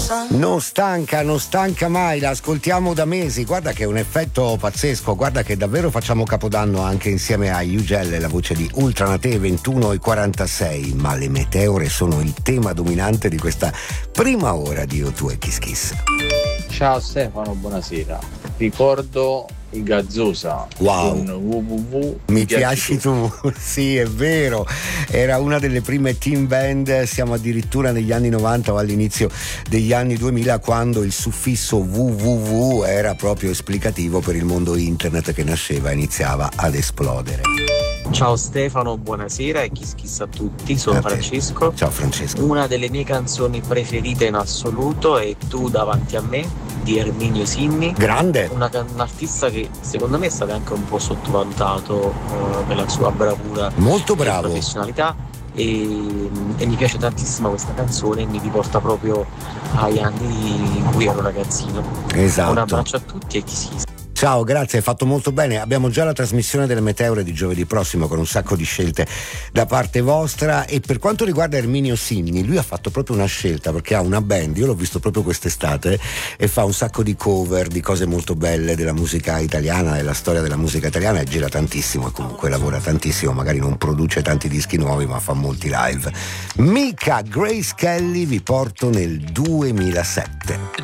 Non stanca mai, la ascoltiamo da mesi. Guarda che è un effetto pazzesco, guarda che davvero facciamo capodanno anche insieme a Ugel, la voce di Ultranate 21:46. Ma le meteore sono il tema dominante di questa prima ora di O2 e Kiss Kiss. Ciao Stefano, buonasera. Ricordo i Gazzosa. Wow. Con www. Mi piaci tu, sì, è vero. Era una delle prime team band, siamo addirittura negli anni 90 o all'inizio degli anni 2000, quando il suffisso www era proprio esplicativo per il mondo internet che nasceva e iniziava ad esplodere. Ciao Stefano, buonasera e Kiss a tutti, sono Francesco. Ciao Francesco. Una delle mie canzoni preferite in assoluto è Tu davanti a me di Erminio Sinni. Grande! Un artista che secondo me è stato anche un po' sottovalutato per la sua bravura. Molto bravo. E professionalità e mi piace tantissimo questa canzone e mi riporta proprio agli anni in cui ero ragazzino. Esatto. Un abbraccio a tutti e Kiss. Ciao, grazie, hai fatto molto bene. Abbiamo già la trasmissione delle meteore di giovedì prossimo con un sacco di scelte da parte vostra. E per quanto riguarda Erminio Sinni, lui ha fatto proprio una scelta, perché ha una band, io l'ho visto proprio quest'estate, e fa un sacco di cover di cose molto belle della musica italiana, della storia della musica italiana, e gira tantissimo e comunque lavora tantissimo, magari non produce tanti dischi nuovi ma fa molti live. Mika Grace Kelly vi porto nel 2007.